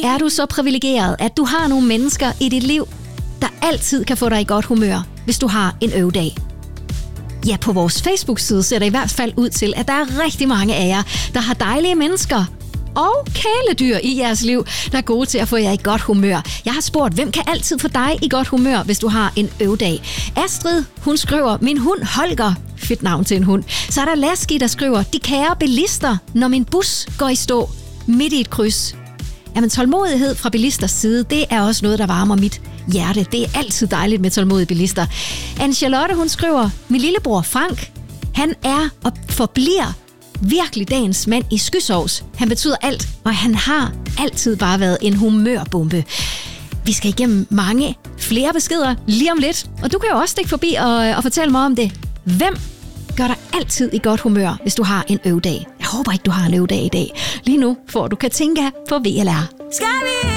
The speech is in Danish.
er du så privilegeret, at du har nogle mennesker i dit liv, der altid kan få dig i godt humør, hvis du har en øvdag. Ja, på vores Facebook-side ser det i hvert fald ud til, at der er rigtig mange af jer, der har dejlige mennesker og kæledyr i jeres liv, der er gode til at få jer i godt humør. Jeg har spurgt, hvem kan altid få dig i godt humør, hvis du har en øvdag? Astrid, hun skriver, min hund Holger. Fedt navn til en hund. Så er der Lasky, der skriver, de kære bilister, når min bus går i stå midt i et kryds. Jamen, tålmodighed fra bilisters side, det er også noget, der varmer mit hjerte. Det er altid dejligt med tålmodige bilister. Anne-Charlotte, hun skriver, min lillebror Frank, han er og forbliver virkelig dagens mand i skysovs. Han betyder alt, og han har altid bare været en humørbombe. Vi skal igennem mange flere beskeder lige om lidt, og du kan jo også stikke forbi og fortælle mig om det. Hvem gør dig altid i godt humør, hvis du har en øvdag? Jeg håber ikke, du har en øvdag i dag. Lige nu får du Katinka på VLR. Skal vi?